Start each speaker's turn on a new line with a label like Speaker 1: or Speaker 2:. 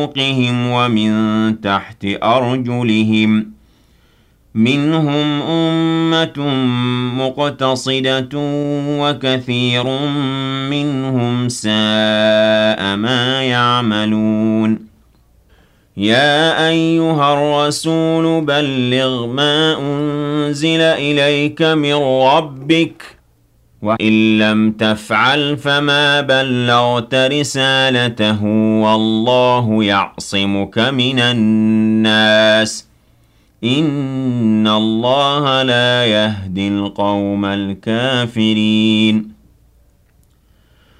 Speaker 1: فوقهم ومن تحت أرجلهم منهم أمة مقتصدة وكثير منهم ساء ما يعملون يا أيها الرسول بلغ ما أنزل إليك من ربك وإن لم تفعل فما بلغت رسالته والله يعصمك من الناس إن الله لا يهدي القوم الكافرين